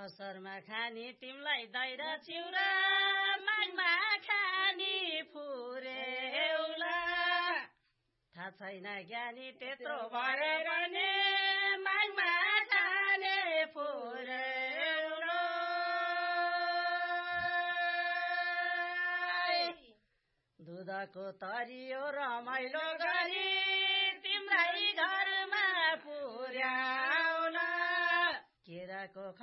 असरमा खानी तिमीलाई दही र चिउरा माघमा खानी फुरेउला थाहा छैन ज्ञानी त्यत्रो भयो भने माघमा खाने फुरेउला दुधको तरियो रमाइलो गरी तिम्रै घरमा पुर्याउला केराको